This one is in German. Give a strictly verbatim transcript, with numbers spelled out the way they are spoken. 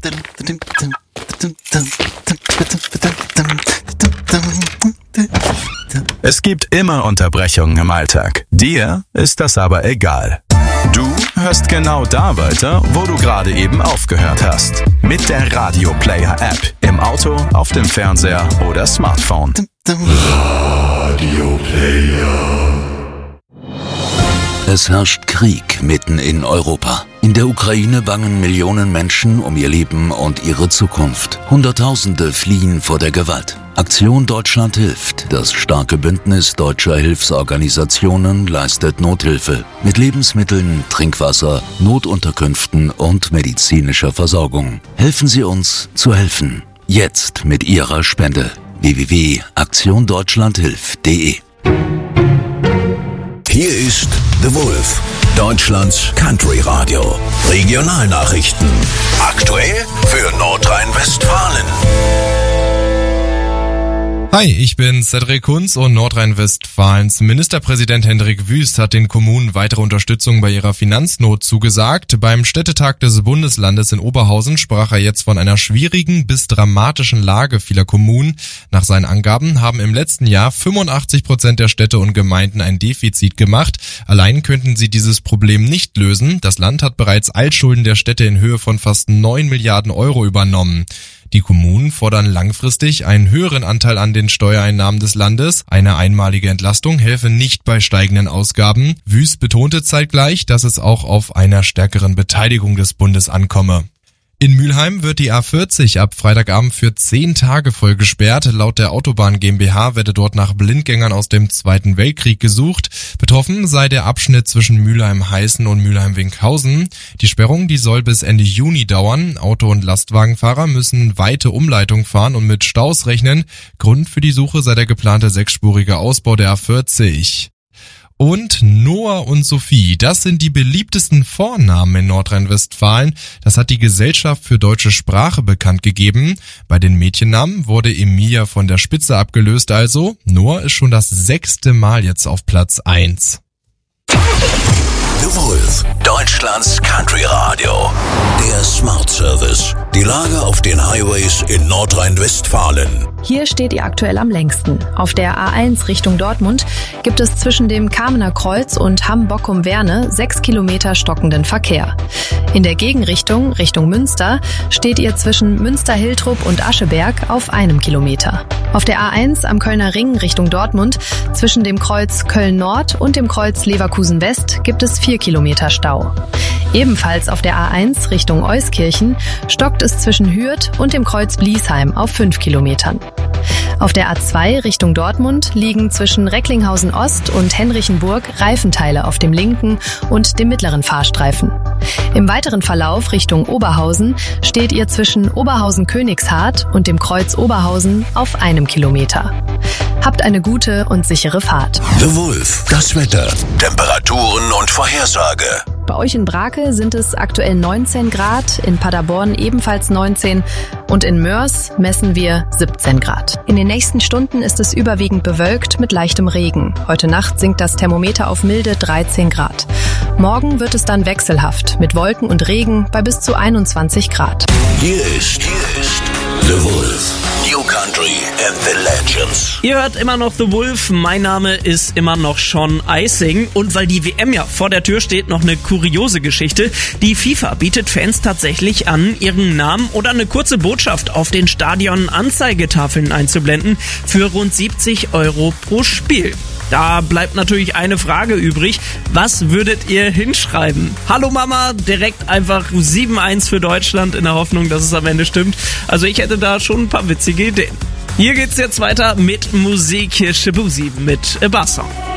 Es gibt immer Unterbrechungen im Alltag. Dir ist das aber egal. Du hörst genau da weiter, wo du gerade eben aufgehört hast. Mit der Radio Player App. Im Auto, auf dem Fernseher oder Smartphone. Radio Player. Es herrscht Krieg mitten in Europa. In der Ukraine bangen Millionen Menschen um ihr Leben und ihre Zukunft. Hunderttausende fliehen vor der Gewalt. Aktion Deutschland hilft. Das starke Bündnis deutscher Hilfsorganisationen leistet Nothilfe mit Lebensmitteln, Trinkwasser, Notunterkünften und medizinischer Versorgung. Helfen Sie uns zu helfen. Jetzt mit Ihrer Spende. w w w punkt aktion deutschland hilft punkt de. Hier ist The Wolf, Deutschlands Country-Radio. Regionalnachrichten. Aktuell für Nordrhein-Westfalen. Hi, ich bin Cedric Kunz und Nordrhein-Westfalens Ministerpräsident Hendrik Wüst hat den Kommunen weitere Unterstützung bei ihrer Finanznot zugesagt. Beim Städtetag des Bundeslandes in Oberhausen sprach er jetzt von einer schwierigen bis dramatischen Lage vieler Kommunen. Nach seinen Angaben haben im letzten Jahr fünfundachtzig Prozent der Städte und Gemeinden ein Defizit gemacht. Allein könnten sie dieses Problem nicht lösen. Das Land hat bereits Altschulden der Städte in Höhe von fast neun Milliarden Euro übernommen. Die Kommunen fordern langfristig einen höheren Anteil an den Steuereinnahmen des Landes. Eine einmalige Entlastung helfe nicht bei steigenden Ausgaben. Wüst betonte zeitgleich, dass es auch auf einer stärkeren Beteiligung des Bundes ankomme. In Mülheim wird die A vierzig ab Freitagabend für zehn Tage voll gesperrt. Laut der Autobahn GmbH werde dort nach Blindgängern aus dem Zweiten Weltkrieg gesucht. Betroffen sei der Abschnitt zwischen Mülheim-Heißen und Mülheim-Winkhausen. Die Sperrung, die soll bis Ende Juni dauern. Auto- und Lastwagenfahrer müssen weite Umleitung fahren und mit Staus rechnen. Grund für die Suche sei der geplante sechsspurige Ausbau der A vierzig. Und Noah und Sophie, das sind die beliebtesten Vornamen in Nordrhein-Westfalen. Das hat die Gesellschaft für deutsche Sprache bekannt gegeben. Bei den Mädchennamen wurde Emilia von der Spitze abgelöst, also Noah ist schon das sechste Mal jetzt auf Platz eins. The Wolf, Deutschlands Country Radio. Der Smart Service. Die Lage auf den Highways in Nordrhein-Westfalen. Hier steht ihr aktuell am längsten. Auf der A eins Richtung Dortmund gibt es zwischen dem Kamener Kreuz und Hamm-Bockum-Werne sechs Kilometer stockenden Verkehr. In der Gegenrichtung, Richtung Münster, steht ihr zwischen Münster-Hiltrup und Ascheberg auf einem Kilometer. Auf der A eins am Kölner Ring Richtung Dortmund zwischen dem Kreuz Köln-Nord und dem Kreuz Leverkusen-West gibt es vier Kilometer Stau. Ebenfalls auf der A eins Richtung Euskirchen stockt es zwischen Hürth und dem Kreuz Bliesheim auf fünf Kilometern. Auf der A zwei Richtung Dortmund liegen zwischen Recklinghausen Ost und Henrichenburg Reifenteile auf dem linken und dem mittleren Fahrstreifen. Im weiteren Verlauf Richtung Oberhausen steht ihr zwischen Oberhausen-Königshardt und dem Kreuz Oberhausen auf einem Kilometer. Habt eine gute und sichere Fahrt. The Wolf, das Wetter, Temperaturen und Vorhersage. Bei euch in Brakel sind es aktuell neunzehn Grad, in Paderborn ebenfalls neunzehn und in Mörs messen wir siebzehn Grad. In den nächsten Stunden ist es überwiegend bewölkt mit leichtem Regen. Heute Nacht sinkt das Thermometer auf milde dreizehn Grad. Morgen wird es dann wechselhaft mit Wolken und Regen bei bis zu einundzwanzig Grad. Hier ist, hier ist The Wolf. New Country and the Legends. Ihr hört immer noch The Wolf, mein Name ist immer noch Sean Eising und weil die W M ja vor der Tür steht, noch eine kuriose Geschichte. Die FIFA bietet Fans tatsächlich an, ihren Namen oder eine kurze Botschaft auf den Stadion-Anzeigetafeln einzublenden für rund siebzig Euro pro Spiel. Da bleibt natürlich eine Frage übrig. Was würdet ihr hinschreiben? Hallo Mama, direkt einfach sieben eins für Deutschland in der Hoffnung, dass es am Ende stimmt. Also ich hätte da schon ein paar witzige Ideen. Hier geht's jetzt weiter mit Musik. Hier Shibusi mit A Bar Song.